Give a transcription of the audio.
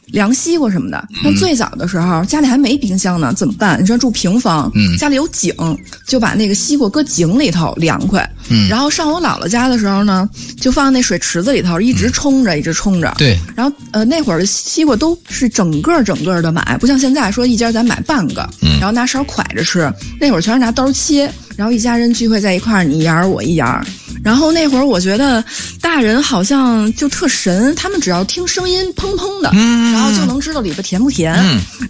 凉西瓜什么的。那最早的时候家里还没冰箱呢，怎么办？你说住平房，家里有井，就把那个西瓜搁井里头凉快。然后上我姥姥家的时候呢，就放那水池子里头，一直冲着，一直冲着。 对。 然后那会儿的西瓜都是整个的买，不像现在说一家咱买半个，然后拿勺蒯着吃。那会儿全是拿刀切，然后一家人聚会在一块儿，你一牙我一牙。然后那会儿我觉得大人好像就特神，他们只要听声音砰砰的，然后就能知道里边甜不甜。